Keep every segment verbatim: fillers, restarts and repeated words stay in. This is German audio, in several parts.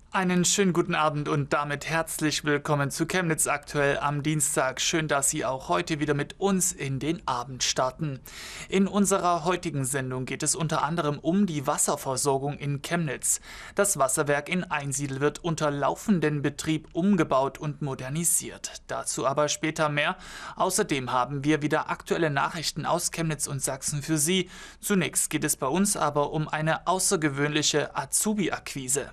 Einen schönen guten Abend und damit herzlich willkommen zu Chemnitz aktuell am Dienstag. Schön, dass Sie auch heute wieder mit uns in den Abend starten. In unserer heutigen Sendung geht es unter anderem um die Wasserversorgung in Chemnitz. Das Wasserwerk in Einsiedl wird unter laufendem Betrieb umgebaut und modernisiert. Dazu aber später mehr. Außerdem haben wir wieder aktuelle Nachrichten aus Chemnitz und Sachsen für Sie. Zunächst geht es bei uns aber um eine außergewöhnliche Azubi-Akquise.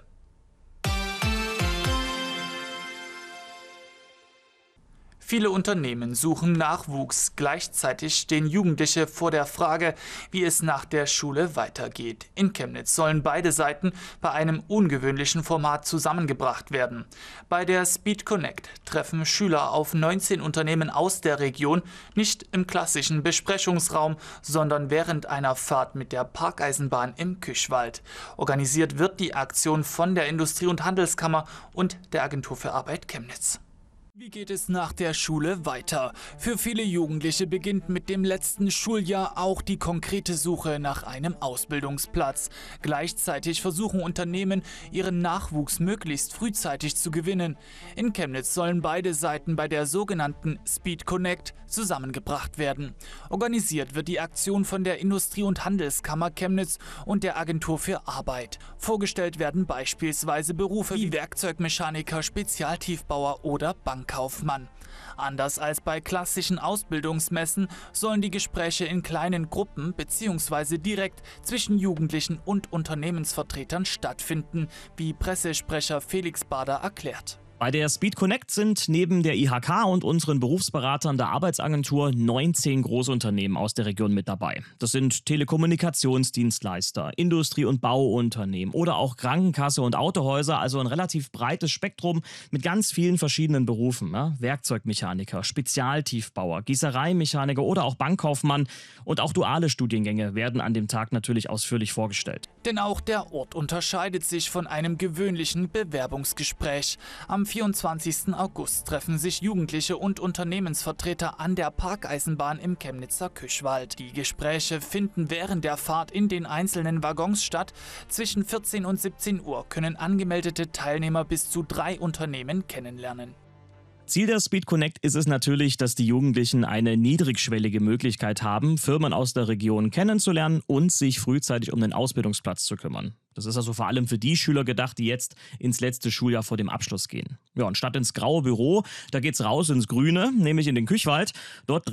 Viele Unternehmen suchen Nachwuchs. Gleichzeitig stehen Jugendliche vor der Frage, wie es nach der Schule weitergeht. In Chemnitz sollen beide Seiten bei einem ungewöhnlichen Format zusammengebracht werden. Bei der Speed Connect treffen Schüler auf neunzehn Unternehmen aus der Region, nicht im klassischen Besprechungsraum, sondern während einer Fahrt mit der Parkeisenbahn im Küchwald. Organisiert wird die Aktion von der Industrie- und Handelskammer und der Agentur für Arbeit Chemnitz. Wie geht es nach der Schule weiter? Für viele Jugendliche beginnt mit dem letzten Schuljahr auch die konkrete Suche nach einem Ausbildungsplatz. Gleichzeitig versuchen Unternehmen, ihren Nachwuchs möglichst frühzeitig zu gewinnen. In Chemnitz sollen beide Seiten bei der sogenannten Speed Connect zusammengebracht werden. Organisiert wird die Aktion von der Industrie- und Handelskammer Chemnitz und der Agentur für Arbeit. Vorgestellt werden beispielsweise Berufe wie Werkzeugmechaniker, Spezialtiefbauer oder Bank. Kaufmann. Anders als bei klassischen Ausbildungsmessen sollen die Gespräche in kleinen Gruppen bzw. direkt zwischen Jugendlichen und Unternehmensvertretern stattfinden, wie Pressesprecher Felix Bader erklärt. Bei der Speed Connect sind neben der I H K und unseren Berufsberatern der Arbeitsagentur neunzehn Großunternehmen aus der Region mit dabei. Das sind Telekommunikationsdienstleister, Industrie- und Bauunternehmen oder auch Krankenkasse und Autohäuser, also ein relativ breites Spektrum mit ganz vielen verschiedenen Berufen. Ne? Werkzeugmechaniker, Spezialtiefbauer, Gießereimechaniker oder auch Bankkaufmann und auch duale Studiengänge werden an dem Tag natürlich ausführlich vorgestellt. Denn auch der Ort unterscheidet sich von einem gewöhnlichen Bewerbungsgespräch. Am vierundzwanzigsten August treffen sich Jugendliche und Unternehmensvertreter an der Parkeisenbahn im Chemnitzer Küchwald. Die Gespräche finden während der Fahrt in den einzelnen Waggons statt. Zwischen vierzehn und siebzehn Uhr können angemeldete Teilnehmer bis zu drei Unternehmen kennenlernen. Ziel der Speed Connect ist es natürlich, dass die Jugendlichen eine niedrigschwellige Möglichkeit haben, Firmen aus der Region kennenzulernen und sich frühzeitig um den Ausbildungsplatz zu kümmern. Das ist also vor allem für die Schüler gedacht, die jetzt ins letzte Schuljahr vor dem Abschluss gehen. Ja, und statt ins graue Büro, da geht's raus ins Grüne, nämlich in den Küchwald. Dort